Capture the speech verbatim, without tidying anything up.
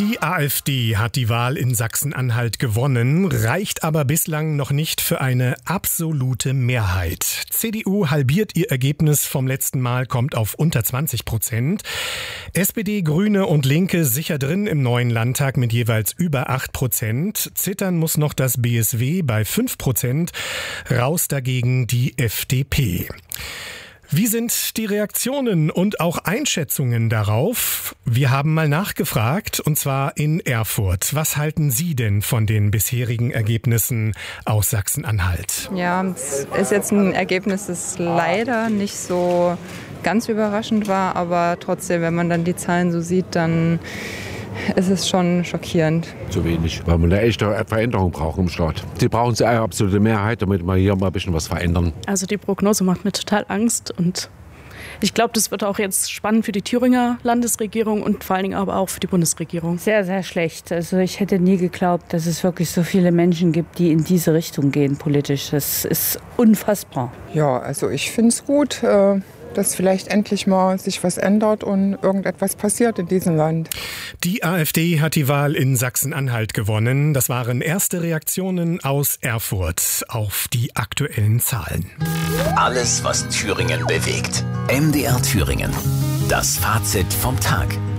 Die AfD hat die Wahl in Sachsen-Anhalt gewonnen, reicht aber bislang noch nicht für eine absolute Mehrheit. C D U halbiert ihr Ergebnis vom letzten Mal, kommt auf unter zwanzig Prozent. S P D, Grüne und Linke sicher drin im neuen Landtag mit jeweils über acht Prozent. Zittern muss noch das B S W bei fünf Prozent. Raus dagegen die F D P. Wie sind die Reaktionen und auch Einschätzungen darauf? Wir haben mal nachgefragt, und zwar in Erfurt. Was halten Sie denn von den bisherigen Ergebnissen aus Sachsen-Anhalt? Ja, es ist jetzt ein Ergebnis, das leider nicht so ganz überraschend war, aber trotzdem, wenn man dann die Zahlen so sieht, dann ist es schon schockierend. Zu wenig, weil wir eine echte Veränderung brauchen im Staat. Sie brauchen eine absolute Mehrheit, damit wir hier mal ein bisschen was verändern. Also die Prognose macht mir total Angst und ich glaube, das wird auch jetzt spannend für die Thüringer Landesregierung und vor allen Dingen aber auch für die Bundesregierung. Sehr, sehr schlecht. Also ich hätte nie geglaubt, dass es wirklich so viele Menschen gibt, die in diese Richtung gehen politisch. Das ist unfassbar. Ja, also ich finde es gut, dass vielleicht endlich mal sich was ändert und irgendetwas passiert in diesem Land. Die AfD hat die Wahl in Sachsen-Anhalt gewonnen. Das waren erste Reaktionen aus Erfurt auf die aktuellen Zahlen. Alles, was Thüringen bewegt. M D R Thüringen. Das Fazit vom Tag.